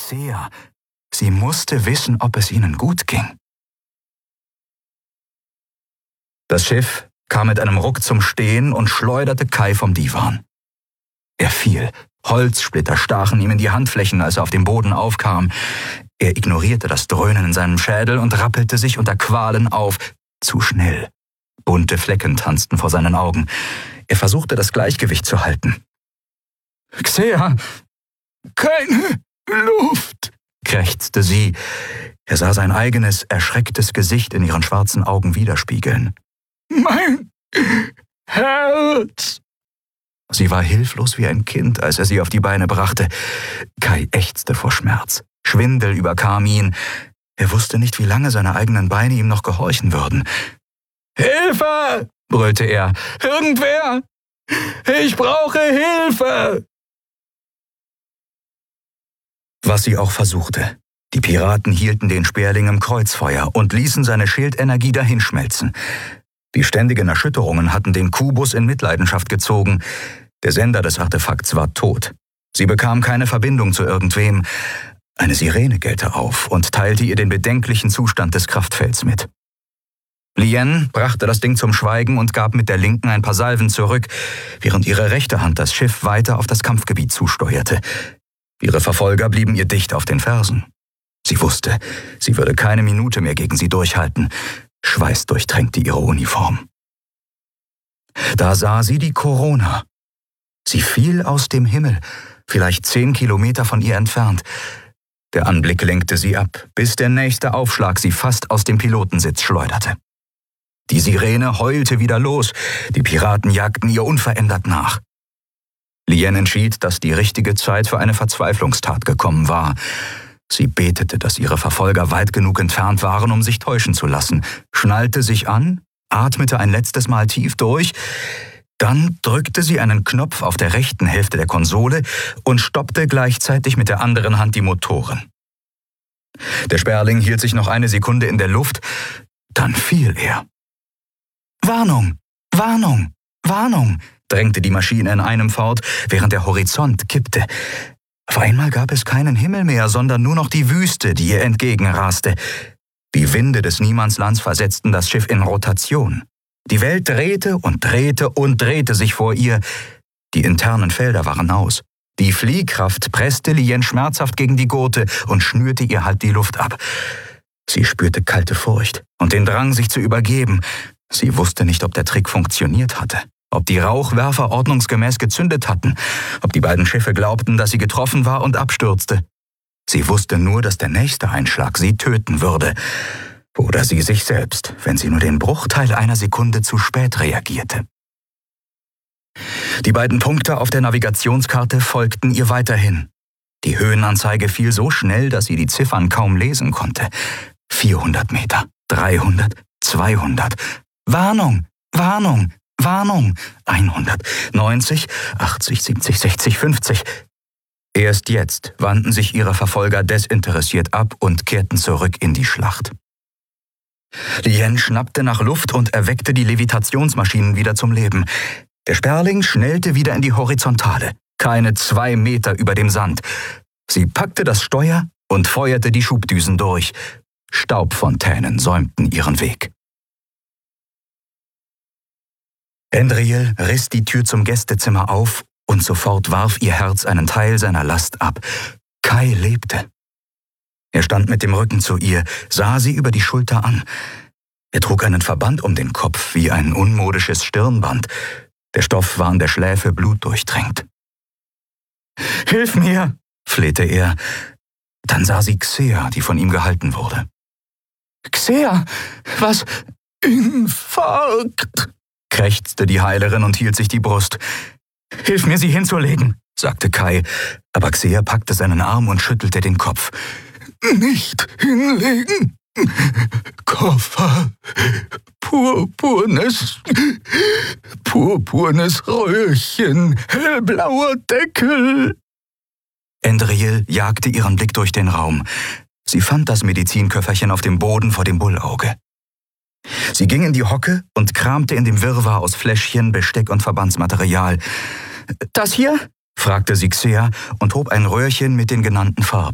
Xea. Sie musste wissen, ob es ihnen gut ging. Das Schiff kam mit einem Ruck zum Stehen und schleuderte Kai vom Divan. Er fiel. Holzsplitter stachen ihm in die Handflächen, als er auf dem Boden aufkam. Er ignorierte das Dröhnen in seinem Schädel und rappelte sich unter Qualen auf. Zu schnell. Bunte Flecken tanzten vor seinen Augen. Er versuchte, das Gleichgewicht zu halten. »Xea, keine Luft«, krächzte sie. Er sah sein eigenes, erschrecktes Gesicht in ihren schwarzen Augen widerspiegeln. »Mein Herz!« Sie war hilflos wie ein Kind, als er sie auf die Beine brachte. Kai ächzte vor Schmerz. Schwindel überkam ihn. Er wusste nicht, wie lange seine eigenen Beine ihm noch gehorchen würden. »Hilfe!« brüllte er. »Irgendwer! Ich brauche Hilfe!« Was sie auch versuchte. Die Piraten hielten den Sperling im Kreuzfeuer und ließen seine Schildenergie dahinschmelzen. Die ständigen Erschütterungen hatten den Kubus in Mitleidenschaft gezogen. Der Sender des Artefakts war tot. Sie bekam keine Verbindung zu irgendwem. Eine Sirene gellte auf und teilte ihr den bedenklichen Zustand des Kraftfelds mit. Lien brachte das Ding zum Schweigen und gab mit der linken ein paar Salven zurück, während ihre rechte Hand das Schiff weiter auf das Kampfgebiet zusteuerte. Ihre Verfolger blieben ihr dicht auf den Fersen. Sie wusste, sie würde keine Minute mehr gegen sie durchhalten. Schweiß durchtränkte ihre Uniform. Da sah sie die Corona. Sie fiel aus dem Himmel, vielleicht 10 Kilometer von ihr entfernt. Der Anblick lenkte sie ab, bis der nächste Aufschlag sie fast aus dem Pilotensitz schleuderte. Die Sirene heulte wieder los, die Piraten jagten ihr unverändert nach. Lien entschied, dass die richtige Zeit für eine Verzweiflungstat gekommen war. Sie betete, dass ihre Verfolger weit genug entfernt waren, um sich täuschen zu lassen, schnallte sich an, atmete ein letztes Mal tief durch, dann drückte sie einen Knopf auf der rechten Hälfte der Konsole und stoppte gleichzeitig mit der anderen Hand die Motoren. Der Sperling hielt sich noch eine Sekunde in der Luft, dann fiel er. »Warnung! Warnung! Warnung!« drängte die Maschine in einem fort, während der Horizont kippte. Auf einmal gab es keinen Himmel mehr, sondern nur noch die Wüste, die ihr entgegenraste. Die Winde des Niemandslands versetzten das Schiff in Rotation. Die Welt drehte und drehte und drehte sich vor ihr. Die internen Felder waren aus. Die Fliehkraft presste Lien schmerzhaft gegen die Gurte und schnürte ihr halb die Luft ab. Sie spürte kalte Furcht und den Drang, sich zu übergeben. Sie wusste nicht, ob der Trick funktioniert hatte, ob die Rauchwerfer ordnungsgemäß gezündet hatten, ob die beiden Schiffe glaubten, dass sie getroffen war und abstürzte. Sie wusste nur, dass der nächste Einschlag sie töten würde. Oder sie sich selbst, wenn sie nur den Bruchteil einer Sekunde zu spät reagierte. Die beiden Punkte auf der Navigationskarte folgten ihr weiterhin. Die Höhenanzeige fiel so schnell, dass sie die Ziffern kaum lesen konnte. 400 Meter, 300, 200. Warnung! Warnung! Warnung! 100, 90, 80, 70, 60, 50. Erst jetzt wandten sich ihre Verfolger desinteressiert ab und kehrten zurück in die Schlacht. Lien schnappte nach Luft und erweckte die Levitationsmaschinen wieder zum Leben. Der Sperling schnellte wieder in die Horizontale, keine 2 Meter über dem Sand. Sie packte das Steuer und feuerte die Schubdüsen durch. Staubfontänen säumten ihren Weg. Endriel riss die Tür zum Gästezimmer auf und sofort warf ihr Herz einen Teil seiner Last ab. Kai lebte. Er stand mit dem Rücken zu ihr, sah sie über die Schulter an. Er trug einen Verband um den Kopf, wie ein unmodisches Stirnband. Der Stoff war an der Schläfe blutdurchtränkt. »Hilf mir«, flehte er. Dann sah sie Xea, die von ihm gehalten wurde. »Xea, was? Infarkt«, krächzte die Heilerin und hielt sich die Brust. »Hilf mir, sie hinzulegen«, sagte Kai, aber Xea packte seinen Arm und schüttelte den Kopf. »Nicht hinlegen. Koffer. Purpurnes Röhrchen. Hellblauer Deckel.« Endriel jagte ihren Blick durch den Raum. Sie fand das Medizinköfferchen auf dem Boden vor dem Bullauge. Sie ging in die Hocke und kramte in dem Wirrwarr aus Fläschchen, Besteck und Verbandsmaterial. »Das hier?« fragte sie Xea und hob ein Röhrchen mit den genannten Farben.